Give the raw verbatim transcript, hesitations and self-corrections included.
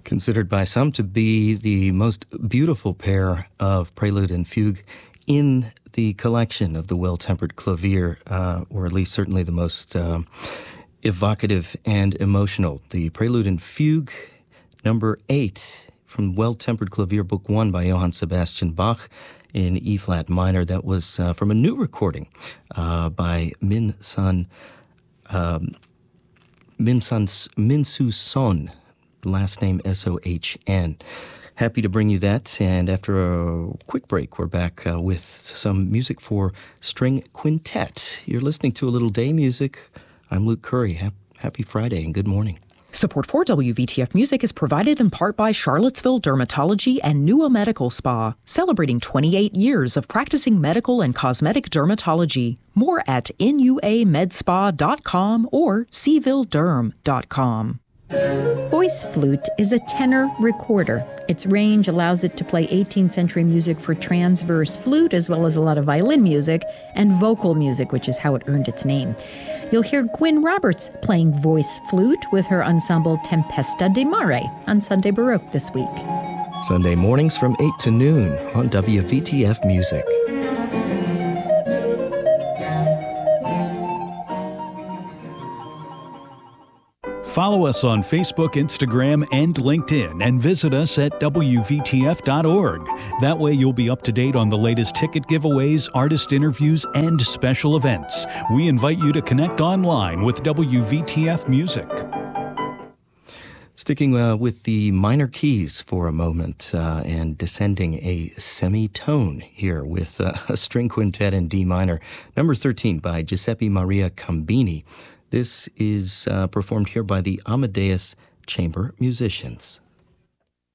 Considered by some to be the most beautiful pair of prelude and fugue in the collection of the Well-Tempered Clavier, uh, or at least certainly the most uh, evocative and emotional. The Prelude and Fugue, number eight, from Well-Tempered Clavier, Book One by Johann Sebastian Bach in E-flat minor. That was uh, from a new recording uh, by Min Sun, um, Min Sun, Min Su Son, last name S O H N. Happy to bring you that, and after a quick break, we're back uh, with some music for string quintet. You're listening to a little day music. I'm Luke Curry. Ha- happy Friday and good morning. Support for W V T F Music is provided in part by Charlottesville Dermatology and Nua Medical Spa, celebrating twenty-eight years of practicing medical and cosmetic dermatology. More at N U A med spa dot com or seville derm dot com. Voice flute is a tenor recorder. Its range allows it to play eighteenth century music for transverse flute, as well as a lot of violin music and vocal music, which is how it earned its name. You'll hear Gwyn Roberts playing voice flute with her ensemble Tempesta di Mare on Sunday Baroque this week. Sunday mornings from eight to noon on W V T F Music. Follow us on Facebook, Instagram, and LinkedIn, and visit us at W V T F dot org. That way you'll be up to date on the latest ticket giveaways, artist interviews, and special events. We invite you to connect online with W V T F Music. Sticking uh, with the minor keys for a moment uh, and descending a semitone here with uh, a string quintet in D minor, number thirteen by Giuseppe Maria Cambini. This is uh, performed here by the Amadeus Chamber Musicians.